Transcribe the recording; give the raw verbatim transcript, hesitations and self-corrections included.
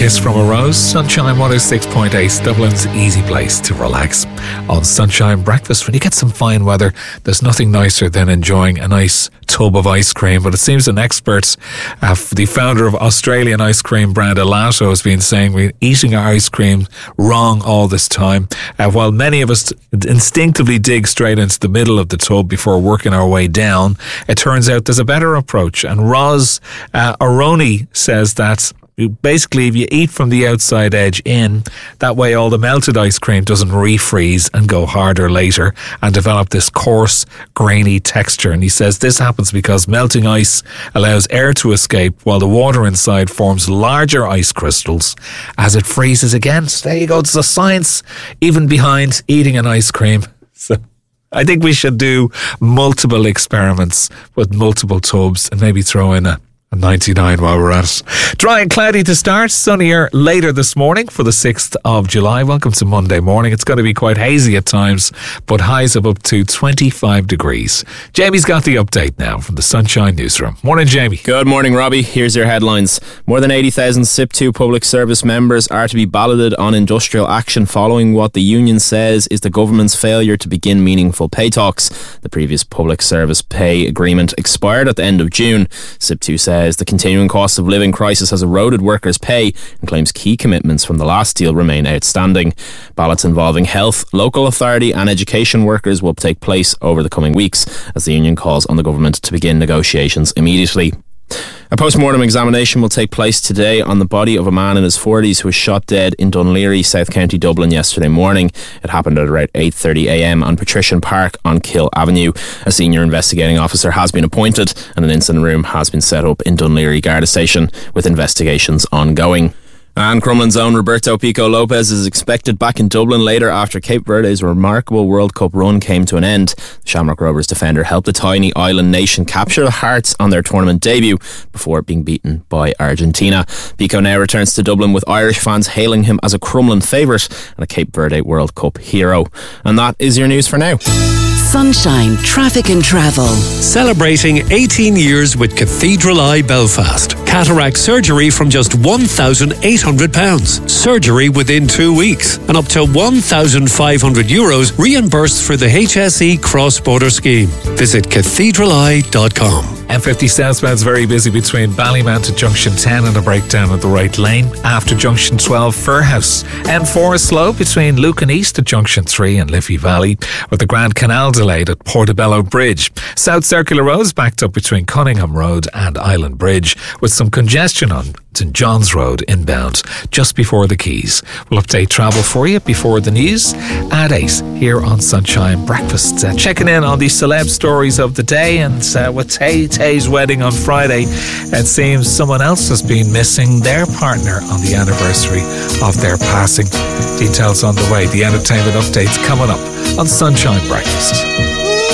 Kiss from a Rose. Sunshine one oh six point eight, Dublin's easy place to relax. On Sunshine Breakfast, when you get some fine weather, there's nothing nicer than enjoying a nice tub of ice cream. But it seems an expert, uh, the founder of Australian ice cream brand Elato, has been saying we're eating our ice cream wrong all this time. Uh, while many of us instinctively dig straight into the middle of the tub before working our way down, it turns out there's a better approach. And Roz uh, Aroni says that basically, if you eat from the outside edge in, that way all the melted ice cream doesn't refreeze and go harder later and develop this coarse, grainy texture. And he says this happens because melting ice allows air to escape while the water inside forms larger ice crystals as it freezes again. So there you go. It's the science even behind eating an ice cream. So I think we should do multiple experiments with multiple tubs and maybe throw in a ninety-nine while we're at it. Dry and cloudy to start, sunnier later this morning for the sixth of July. Welcome to Monday morning. It's going to be quite hazy at times, but highs of up to twenty-five degrees. Jamie's got the update now from the Sunshine Newsroom. Morning, Jamie. Good morning, Robbie. Here's your headlines. More than eighty thousand S I P two public service members are to be balloted on industrial action following what the union says is the government's failure to begin meaningful pay talks. The previous public service pay agreement expired at the end of June. S I P two says the continuing cost of living crisis has eroded workers' pay and claims key commitments from the last deal remain outstanding. Ballots involving health, local authority and education workers will take place over the coming weeks as the union calls on the government to begin negotiations immediately. A post-mortem examination will take place today on the body of a man in his forties who was shot dead in Dunleary, South County Dublin yesterday morning. It happened at around eight thirty a m on Patrician Park on Kill Avenue. A senior investigating officer has been appointed and an incident room has been set up in Dunleary Garda Station with investigations ongoing. And Crumlin's own Roberto Pico Lopez is expected back in Dublin later after Cape Verde's remarkable World Cup run came to an end. The Shamrock Rovers defender helped the tiny island nation capture the hearts on their tournament debut before being beaten by Argentina. Pico now returns to Dublin with Irish fans hailing him as a Crumlin favourite and a Cape Verde World Cup hero. And that is your news for now. Sunshine Traffic and Travel. Celebrating eighteen years with Cathedral Eye Belfast. Cataract surgery from just one thousand eight hundred pounds. Surgery within two weeks. And up to one thousand five hundred euros reimbursed for the H S E cross-border scheme. Visit cathedral eye dot com. M fifty southbound's very busy between Ballymount to Junction ten and a breakdown at the right lane. After Junction twelve, Fairhouse. M four is slow between Lucan East to Junction three and Liffey Valley, with the Grand Canal delayed at Portobello Bridge. South Circular Road is backed up between Cunningham Road and Island Bridge, with some congestion on St John's Road inbound just before the Quays. We'll update travel for you before the news at eight here on Sunshine Breakfast. Uh, checking in on the celeb stories of the day, and uh, with Tay Tay's wedding on Friday, it seems someone else has been missing their partner on the anniversary of their passing. Details on the way. The entertainment updates coming up on Sunshine Breakfast.